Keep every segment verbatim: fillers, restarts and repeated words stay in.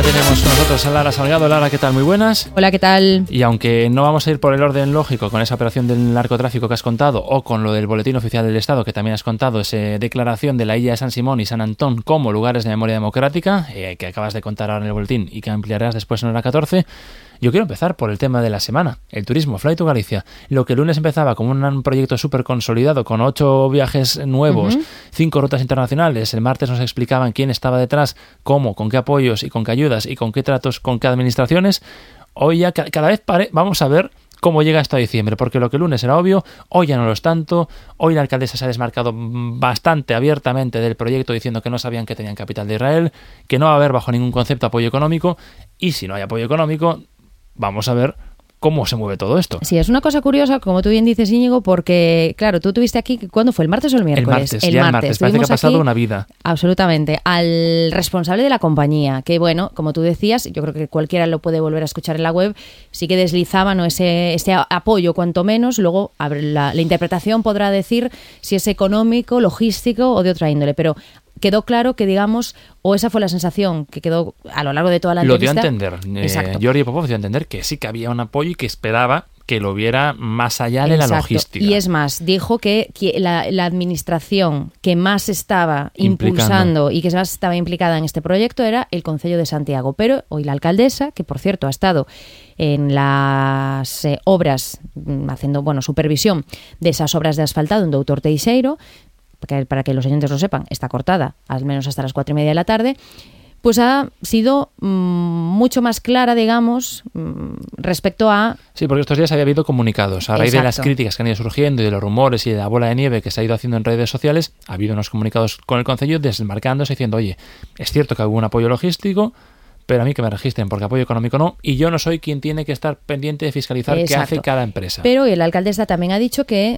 ya tenemos con nosotros a Lara Salgado. Lara, ¿qué tal? Muy buenas. Hola, ¿qué tal? Y aunque no vamos a ir por el orden lógico con esa operación del narcotráfico que has contado o con lo del Boletín Oficial del Estado que también has contado, esa declaración de la Illa de San Simón y San Antón como lugares de memoria democrática, eh, que acabas de contar ahora en el boletín y que ampliarás después en hora catorce, yo quiero empezar por el tema de la semana, el turismo, Fly to Galicia. Lo que el lunes empezaba como un proyecto súper consolidado, con ocho viajes nuevos, uh-huh. cinco rutas internacionales. El martes nos explicaban quién estaba detrás, cómo, con qué apoyos y con qué ayudas y con qué tratos con qué administraciones. Hoy ya cada vez pare, vamos a ver cómo llega esto a diciembre, porque lo que el lunes era obvio, hoy ya no lo es tanto. Hoy la alcaldesa se ha desmarcado bastante abiertamente del proyecto diciendo que no sabían que tenían capital de Israel, que no va a haber bajo ningún concepto apoyo económico, y si no hay apoyo económico, vamos a ver cómo se mueve todo esto. Sí, es una cosa curiosa, como tú bien dices, Íñigo, porque, claro, tú tuviste aquí, ¿cuándo fue? ¿El martes o el miércoles? El martes, el ya martes. el martes. Parece que ha pasado una vida. Absolutamente. Al responsable de la compañía, que, bueno, como tú decías, yo creo que cualquiera lo puede volver a escuchar en la web, sí que deslizaba, ¿no?, ese, ese apoyo, cuanto menos. Luego, la, la interpretación podrá decir si es económico, logístico o de otra índole, pero quedó claro que, digamos, o esa fue la sensación que quedó a lo largo de toda la entrevista. Lo dio a entender. Eh, Jordi Popov dio a entender que sí que había un apoyo y que esperaba que lo viera más allá de Exacto. la logística. Y es más, dijo que, que la, la administración que más estaba impulsando Implicando. y que más estaba implicada en este proyecto era el Concello de Santiago. Pero hoy la alcaldesa, que por cierto ha estado en las eh, obras, haciendo bueno supervisión de esas obras de asfaltado en Doutor Teixeiro, porque para que los oyentes lo sepan, está cortada al menos hasta las cuatro y media de la tarde, pues ha sido mmm, mucho más clara, digamos, mmm, respecto a... Sí, porque estos días había habido comunicados. A raíz Exacto. de las críticas que han ido surgiendo y de los rumores y de la bola de nieve que se ha ido haciendo en redes sociales, ha habido unos comunicados con el Concello desmarcándose diciendo, oye, es cierto que hubo un apoyo logístico, pero a mí que me registren, porque apoyo económico no, y yo no soy quien tiene que estar pendiente de fiscalizar Exacto. qué hace cada empresa. Pero la alcaldesa también ha dicho que,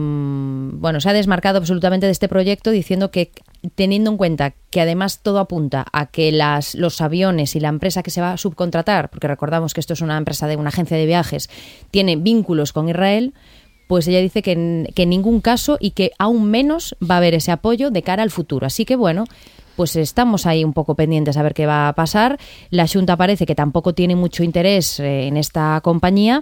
mmm, bueno, se ha desmarcado absolutamente de este proyecto, diciendo que, teniendo en cuenta que además todo apunta a que las, los aviones y la empresa que se va a subcontratar, porque recordamos que esto es una empresa de una agencia de viajes, tiene vínculos con Israel, pues ella dice que en, que en ningún caso y que aún menos va a haber ese apoyo de cara al futuro. Así que, bueno, pues estamos ahí un poco pendientes a ver qué va a pasar. La Xunta parece que tampoco tiene mucho interés eh, en esta compañía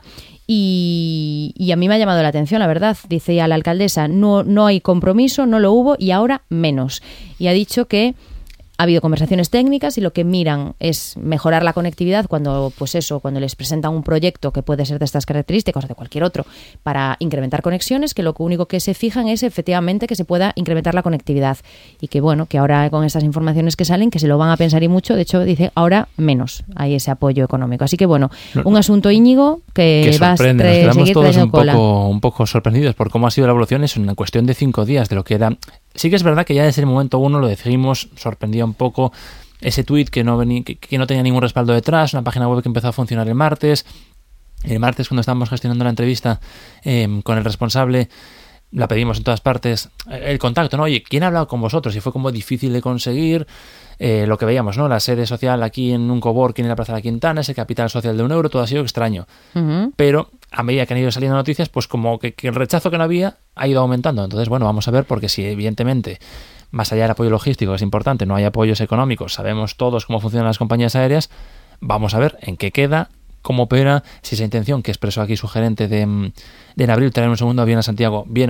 y, y a mí me ha llamado la atención, la verdad. Dice ya la alcaldesa, no, no hay compromiso, no lo hubo y ahora menos. Y ha dicho que ha habido conversaciones técnicas y lo que miran es mejorar la conectividad cuando, pues eso, cuando les presentan un proyecto que puede ser de estas características o de cualquier otro para incrementar conexiones, que lo único que se fijan es efectivamente que se pueda incrementar la conectividad y que bueno, que ahora con estas informaciones que salen, que se lo van a pensar y mucho, de hecho dice ahora menos hay ese apoyo económico. Así que bueno, un asunto, Íñigo, que, que va a seguir trayendo todos un cola. Poco, un poco sorprendidos por cómo ha sido la evolución. Es una cuestión de cinco días de lo que era. Sí que es verdad que ya desde el momento uno lo decidimos, sorprendía un poco ese tuit que no venía, que, que no tenía ningún respaldo detrás, una página web que empezó a funcionar el martes. El martes, cuando estábamos gestionando la entrevista eh, con el responsable, la pedimos en todas partes, el contacto, ¿no? Oye, ¿quién ha hablado con vosotros? Y fue como difícil de conseguir. Eh, lo que veíamos, ¿no? La sede social aquí en un coworking en la Plaza de la Quintana, ese capital social de un euro, todo ha sido extraño. Uh-huh. Pero a medida que han ido saliendo noticias, pues como que, que el rechazo que no había ha ido aumentando. Entonces, bueno, vamos a ver, porque si evidentemente, más allá del apoyo logístico, que es importante, no hay apoyos económicos, sabemos todos cómo funcionan las compañías aéreas, vamos a ver en qué queda, cómo opera, si esa intención que expresó aquí su gerente de, de en abril traer un segundo avión a Santiago viene